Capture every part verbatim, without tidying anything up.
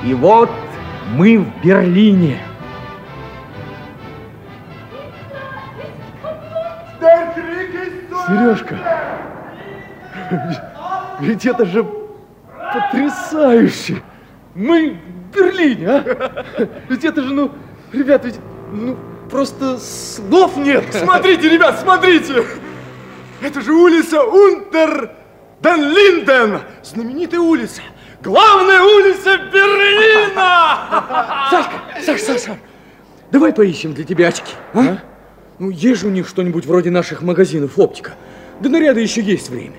И вот мы в Берлине. Сережка, ведь это же потрясающе. Мы в Берлине, а? Ведь это же, ну, ребят, ведь, ну, просто слов нет. Смотрите, ребят, смотрите. Это же улица Унтер ден Линден. Знаменитая улица. Главная улица Берлина! Сашка, Саш, Саша, давай поищем для тебя очки, а? а? Ну, есть же у них что-нибудь вроде наших магазинов оптика. До наряда еще есть время.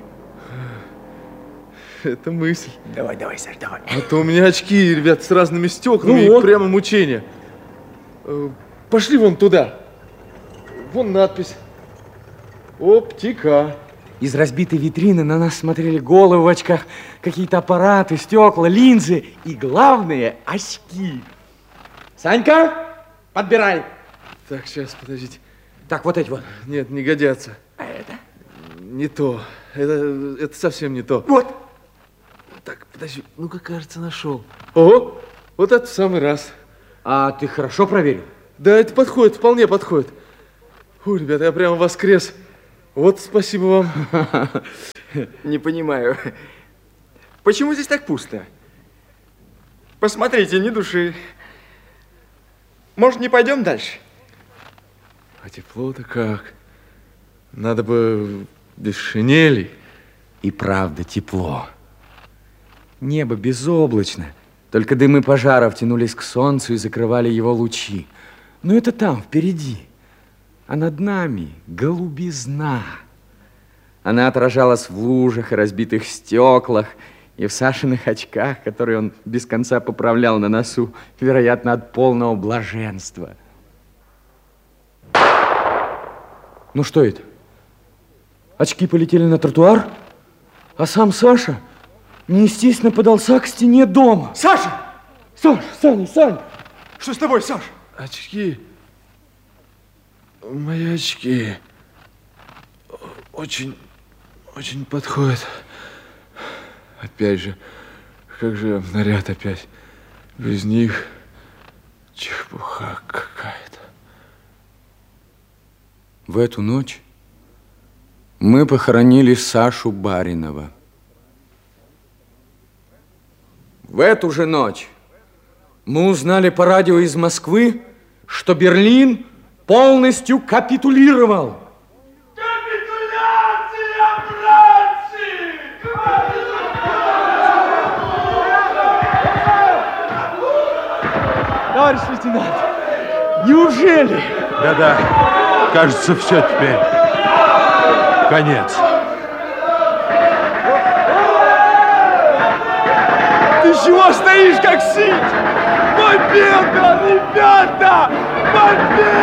Это мысль. Давай, давай, Саш, давай. А то у меня очки, ребят, с разными стеклами, ну вот. Прямо мучение. Пошли вон туда. Вон надпись. Оптика. Из разбитой витрины на нас смотрели головы в очках, какие-то аппараты, стекла, линзы и, главное, очки. Санька, подбирай. Так, сейчас, подождите. Так, вот эти вот. Нет, не годятся. А это? Не то. Это, это совсем не то. Вот. Так, подожди. Ну-ка, кажется, нашел. О, вот это в самый раз. А ты хорошо проверил? Да, это подходит, вполне подходит. Фу, ребята, я прямо воскрес. Вот, спасибо вам. Не понимаю, почему здесь так пусто? Посмотрите, ни души. Может, не пойдем дальше? А тепло-то как? Надо бы без шинелей. И правда тепло. Небо безоблачно. Только дымы пожаров тянулись к солнцу и закрывали его лучи. Но это там, впереди. А над нами голубизна. Она отражалась в лужах и разбитых стеклах, и в Сашиных очках, которые он без конца поправлял на носу, вероятно, от полного блаженства. Ну что это? Очки полетели на тротуар, а сам Саша неестественно подался к стене дома. Саша! Саш, Саня, Саня! Что с тобой, Саш? Очки. Мои очки очень, очень подходят. Опять же, как же наряд опять? Без них чепуха какая-то. В эту ночь мы похоронили Сашу Баринова. В эту же ночь мы узнали по радио из Москвы, что Берлин полностью капитулировал. Капитуляция, братцы! Товарищ лейтенант, неужели? Да-да, кажется, все теперь. Конец. Ты чего стоишь, как сить? Победа, ребята! Победа!